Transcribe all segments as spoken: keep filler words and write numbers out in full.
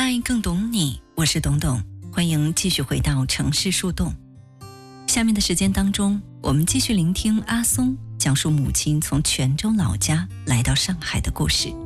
爱更懂你，我是董董，欢迎继续回到城市树洞。下面的时间当中，我们继续聆听阿松讲述母亲从泉州老家来到上海的故事。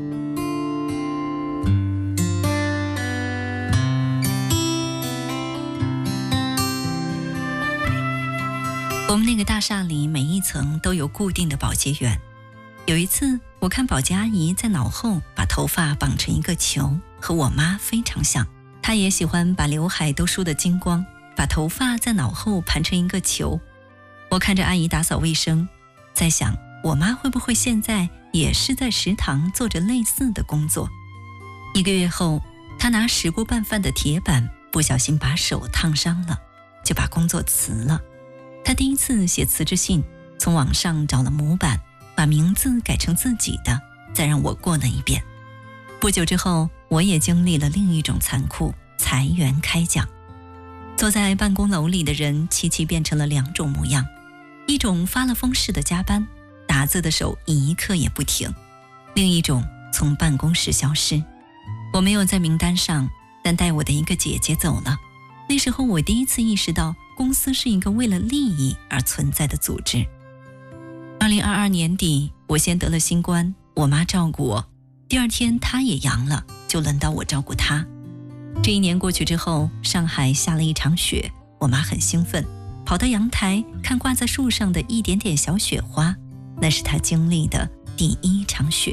我们那个大厦里每一层都有固定的保洁员。有一次我看保洁阿姨在脑后把头发绑成一个球，和我妈非常像。她也喜欢把刘海都梳得精光，把头发在脑后盘成一个球。我看着阿姨打扫卫生，在想我妈会不会现在也是在食堂做着类似的工作。一个月后，她拿石锅拌饭的铁板不小心把手烫伤了，就把工作辞了。她第一次写辞职信，从网上找了模板，把名字改成自己的，再让我过了一遍。不久之后，我也经历了另一种残酷，裁员开奖。坐在办公楼里的人齐齐变成了两种模样，一种发了疯似的加班，打字的手一刻也不停，另一种从办公室消失。我没有在名单上，但带我的一个姐姐走了。那时候我第一次意识到，公司是一个为了利益而存在的组织。二零二二年底，我先得了新冠，我妈照顾我，第二天她也阳了，就轮到我照顾她。这一年过去之后，上海下了一场雪，我妈很兴奋，跑到阳台看挂在树上的一点点小雪花，那是她经历的第一场雪。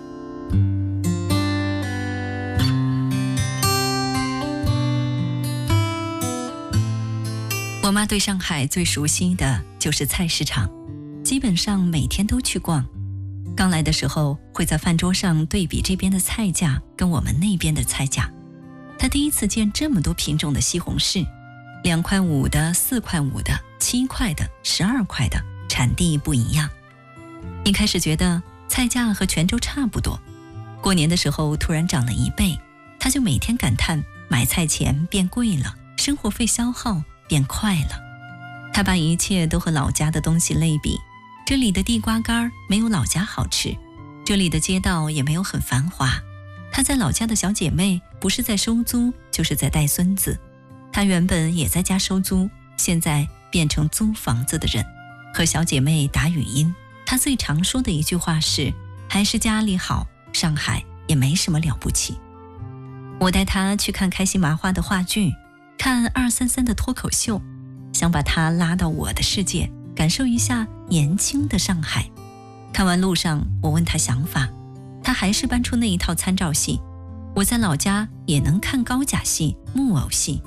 我妈对上海最熟悉的就是菜市场，基本上每天都去逛。刚来的时候会在饭桌上对比这边的菜价跟我们那边的菜价。她第一次见这么多品种的西红柿，两块五的、四块五的、七块的、十二块的，产地不一样。一开始觉得菜价和泉州差不多，过年的时候突然涨了一倍，她就每天感叹买菜钱变贵了，生活费消耗变快了。他把一切都和老家的东西类比，这里的地瓜干没有老家好吃，这里的街道也没有很繁华。他在老家的小姐妹不是在收租，就是在带孙子。他原本也在家收租，现在变成租房子的人，和小姐妹打语音。他最常说的一句话是，还是家里好，上海也没什么了不起。我带他去看开心麻花的话剧，看二三三的脱口秀，想把他拉到我的世界，感受一下年轻的上海。看完路上，我问他想法，他还是搬出那一套参照系。我在老家也能看高甲戏、木偶戏。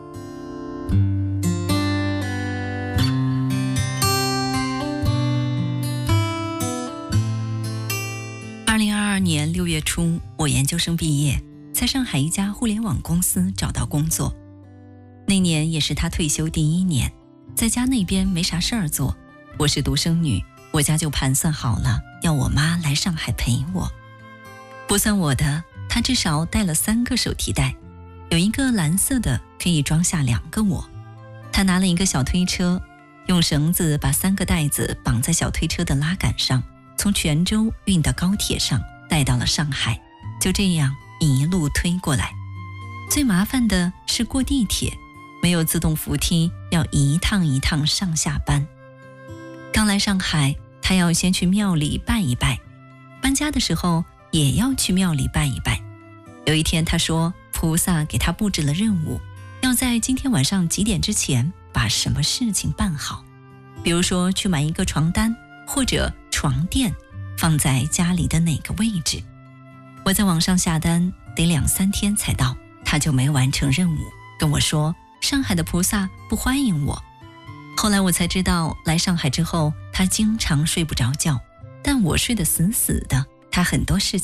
二零二二年六月初，我研究生毕业，在上海一家互联网公司找到工作。那年也是他退休第一年，在家那边没啥事儿做，我是独生女，我家就盘算好了要我妈来上海陪我。不算我的，他至少带了三个手提袋，有一个蓝色的可以装下两个我。他拿了一个小推车，用绳子把三个袋子绑在小推车的拉杆上，从泉州运到高铁上，带到了上海，就这样一路推过来。最麻烦的是过地铁，没有自动扶梯，要一趟一趟上下班。刚来上海，他要先去庙里拜一拜，搬家的时候也要去庙里拜一拜。有一天他说，菩萨给他布置了任务，要在今天晚上几点之前把什么事情办好，比如说去买一个床单，或者床垫放在家里的哪个位置。我在网上下单，得两三天才到，他就没完成任务，跟我说上海的菩萨不欢迎我。后来我才知道，来上海之后他经常睡不着觉，但我睡得死死的，他很多事情